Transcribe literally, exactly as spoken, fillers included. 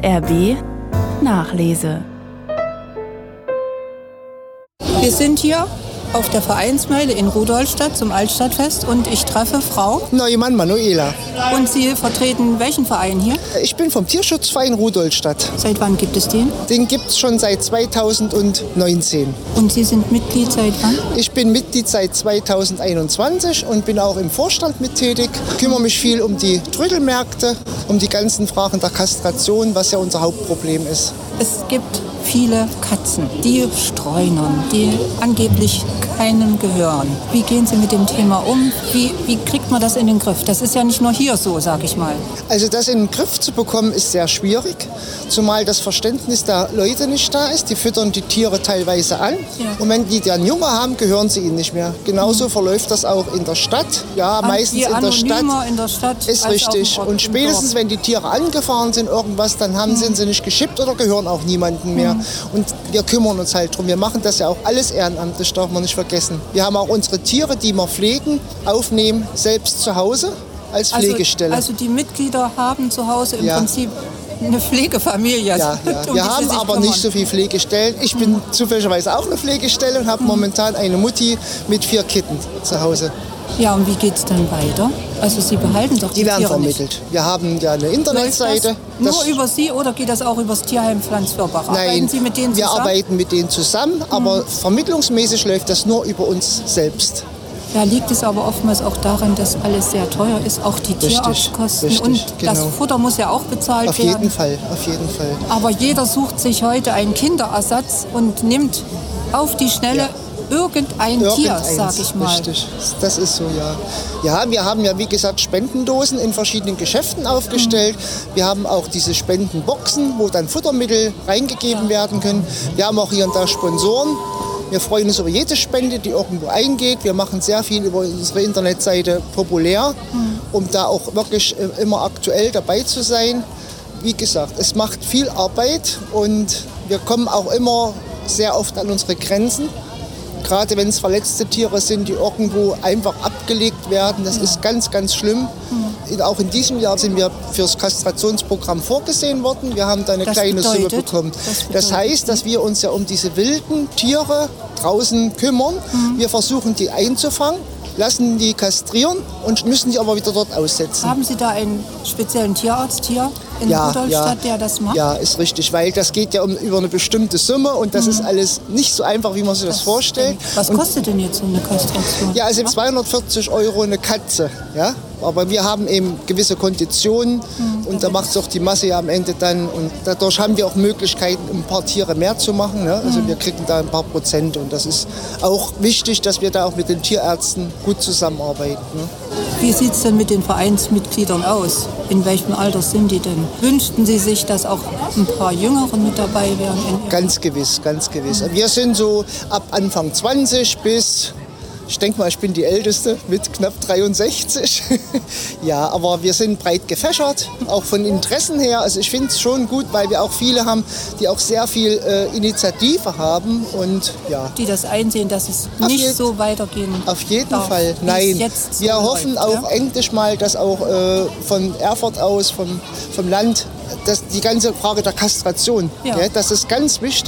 R B Nachlese. Wir sind hier auf der Vereinsmeile in Rudolstadt zum Altstadtfest und ich treffe Frau Neumann Manuela. Und Sie vertreten welchen Verein hier? Ich bin vom Tierschutzverein Rudolstadt. Seit wann gibt es den? Den gibt es schon seit zweitausendneunzehn. Und Sie sind Mitglied seit wann? Ich bin Mitglied seit zweitausendeinundzwanzig und bin auch im Vorstand mit tätig. Kümmere mich viel um die Trödelmärkte, um die ganzen Fragen der Kastration, was ja unser Hauptproblem ist. Es gibt viele Katzen, die streunern, die angeblich keinem gehören. Wie gehen Sie mit dem Thema um? Wie, wie kriegt man das in den Griff? Das ist ja nicht nur hier so, sag ich mal. Also das in den Griff zu bekommen, ist sehr schwierig, zumal das Verständnis der Leute nicht da ist. Die füttern die Tiere teilweise an. Ja. Und wenn die dann Junge haben, gehören sie ihnen nicht mehr. Genauso mhm. verläuft das auch in der Stadt. Ja, An meistens in der Stadt. in der Stadt. Ist richtig. Ort, und spätestens, wenn die Tiere angefahren sind, irgendwas, dann haben, mhm. sind sie nicht geschippt oder gehören auch niemandem mehr. Mhm. Und wir kümmern uns halt drum. Wir machen das ja auch alles ehrenamtlich, darf man nicht vergessen. Wir haben auch unsere Tiere, die wir pflegen, aufnehmen, selbst zu Hause als Pflegestelle. Also, also die Mitglieder haben zu Hause im ja. Prinzip eine Pflegefamilie. Ja, ja. um Wir haben aber kümmern. nicht so viele Pflegestellen. Ich bin mhm. zufälligerweise auch eine Pflegestelle und habe mhm. momentan eine Mutti mit vier Kitten zu Hause. Ja, und wie geht es dann weiter? Also Sie behalten doch die, die werden Tiere vermittelt. Nicht. Wir haben ja eine Internetseite. Das nur über Sie oder geht das auch über das Tierheim Pflanzwörbach? Nein, arbeiten Sie mit denen wir zusammen? arbeiten mit denen zusammen, aber mhm. vermittlungsmäßig läuft das nur über uns selbst. Da liegt es aber oftmals auch daran, dass alles sehr teuer ist, auch die Richtig, Tierarztkosten richtig, und genau. das Futter muss ja auch bezahlt auf werden. Auf jeden Fall, auf jeden Fall. Aber jeder sucht sich heute einen Kinderersatz und nimmt auf die Schnelle ja. Irgendein Irgendeins, Tier, sag ich mal. Richtig, das ist so, ja. Ja, wir haben ja, wie gesagt, Spendendosen in verschiedenen Geschäften aufgestellt. Mhm. Wir haben auch diese Spendenboxen, wo dann Futtermittel reingegeben ja. werden können. Wir haben auch hier und da Sponsoren. Wir freuen uns über jede Spende, die irgendwo eingeht. Wir machen sehr viel über unsere Internetseite populär, mhm. um da auch wirklich immer aktuell dabei zu sein. Wie gesagt, es macht viel Arbeit und wir kommen auch immer sehr oft an unsere Grenzen. Gerade wenn es verletzte Tiere sind, die irgendwo einfach abgelegt werden, das ja. ist ganz, ganz schlimm. Mhm. Auch in diesem Jahr sind wir für das Kastrationsprogramm vorgesehen worden. Wir haben da eine das kleine bedeutet, Summe bekommen. Das, das heißt, dass wir uns ja um diese wilden Tiere draußen kümmern. Mhm. Wir versuchen, die einzufangen, lassen die kastrieren und müssen die aber wieder dort aussetzen. Haben Sie da einen speziellen Tierarzt hier in ja, Rudolstadt, ja, der das macht? Ja, ist richtig, weil das geht ja um, über eine bestimmte Summe und das mhm. ist alles nicht so einfach, wie man sich das, das vorstellt. Was und, kostet denn jetzt so eine Kastration? Ja, also zweihundertvierzig Euro eine Katze, ja. Aber wir haben eben gewisse Konditionen mhm, und da macht es auch die Masse ja am Ende dann. Und dadurch haben wir auch Möglichkeiten, ein paar Tiere mehr zu machen. Ne? Also mhm. wir kriegen da ein paar Prozent und das ist auch wichtig, dass wir da auch mit den Tierärzten gut zusammenarbeiten. Ne? Wie sieht es denn mit den Vereinsmitgliedern aus? In welchem Alter sind die denn? Wünschten Sie sich, dass auch ein paar Jüngere mit dabei wären? Ganz gewiss, ganz gewiss. Mhm. Wir sind so ab Anfang zwanzig bis... Ich denke mal, ich bin die Älteste mit knapp dreiundsechzig. Ja, aber wir sind breit gefächert, auch von Interessen her. Also ich finde es schon gut, weil wir auch viele haben, die auch sehr viel äh, Initiative haben. Und, ja. Die das einsehen, dass es nicht je- so weitergehen Auf jeden darf, Fall, nein. Jetzt so wir hoffen läuft, auch ja? endlich mal, dass auch äh, von Erfurt aus, vom, vom Land, dass die ganze Frage der Kastration, ja. Ja, das ist ganz wichtig.